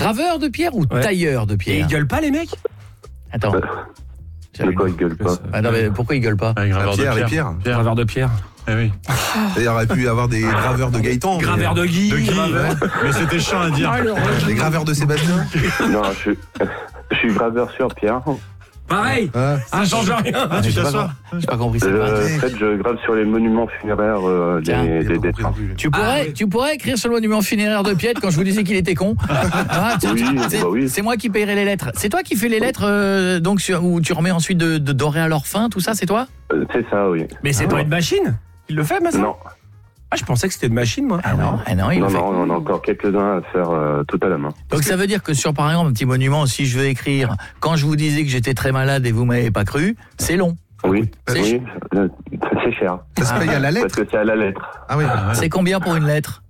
Graveur de pierre ou tailleur de Et pierre? ils gueulent pas les mecs? Attends. De quoi ils gueulent pas? Ah non, mais pourquoi ils gueulent pas? Graveur de pierre. Graveur de pierre. Eh oui. Il aurait pu y avoir des graveurs de Gaëtan. Graveur de Guy. Ouais. Mais c'était chiant à dire. Des graveurs de Sébastien. Non, je suis graveur sur pierre. Pareil. Ça change rien. Tu t'assois. J'ai pas compris ça. En fait, je grave sur les monuments funéraires des défunts. Tu pourrais écrire sur le monument funéraire de Piette quand je vous disais qu'il était con. Oui. C'est moi qui paierai les lettres. C'est toi qui fais les lettres donc où tu remets ensuite de doré à leur fin, tout ça, c'est toi? C'est ça, oui. Mais c'est pas une machine? Il le fait, ça? Non. Ah, je pensais que c'était une machine, moi. Ah non, il le fait. Non, on a encore quelques-uns à faire tout à la main. Donc ça veut dire que sur, par exemple, un petit monument, si je veux écrire « Quand je vous disais que j'étais très malade et vous m'avez pas cru », c'est long. Oui, C'est c'est cher. Ça se paye à la lettre? Parce que c'est à la lettre. Ah oui. C'est combien pour une lettre?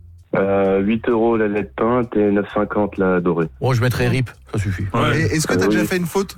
8 € la lettre peinte et 9,50 la dorée. Bon, je mettrai RIP, ça suffit. Ouais. Et est-ce que t'as déjà fait une faute?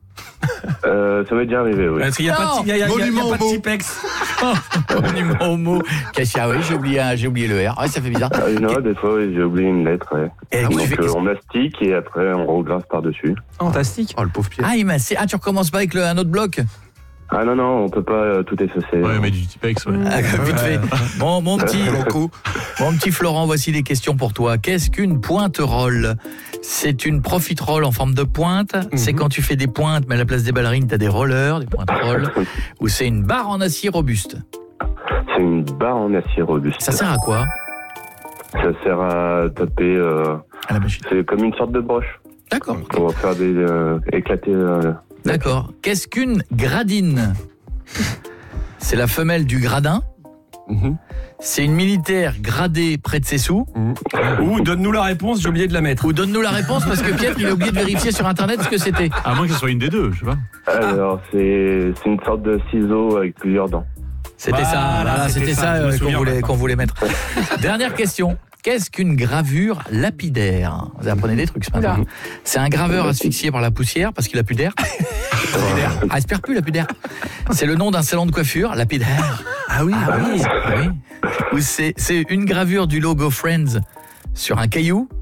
Ça m'est déjà arrivé, oui. Parce qu'il n'y a pas de Tipex. Monument homo. Cassia, oui, j'ai oublié le R. Ouais, ça fait bizarre. Non, des fois, oui, j'ai oublié une lettre. Ouais. Et Donc, tu fais on mastique et après, on regrave par-dessus. Fantastique. Oh, le pauvre Pierre. Ah, tu recommences pas avec un autre bloc? Ah non, on peut pas tout effacer. Ouais, mais du Tipex, ouais. Ah, vite fait. Mon petit Florent, voici des questions pour toi. Qu'est-ce qu'une pointerolle? C'est une profiterole en forme de pointe. C'est quand tu fais des pointes, mais à la place des ballerines, t'as des rollers, des pointerolles. Ou c'est une barre en acier robuste? C'est une barre en acier robuste. Ça sert à quoi? Ça sert à taper. À la machine. C'est comme une sorte de broche. D'accord. On va faire des éclater. D'accord. Qu'est-ce qu'une gradine? C'est la femelle du gradin. C'est une militaire gradée près de ses sous. Ou donne-nous la réponse, j'ai oublié de la mettre. Ou donne-nous la réponse parce que Pierre, il a oublié de vérifier sur internet ce que c'était. À moins que ce soit une des deux, je sais pas. Alors, c'est une sorte de ciseau avec plusieurs dents. C'était ça, c'était ça qu'on voulait mettre. Dernière question. Qu'est-ce qu'une gravure lapidaire? Vous apprenez des trucs ce matin. C'est un graveur asphyxié par la poussière parce qu'il a plus d'air. Il respire plus, il a plus d'air. C'est le nom d'un salon de coiffure, lapidaire. Ah oui. Ou c'est une gravure du logo Friends sur un caillou.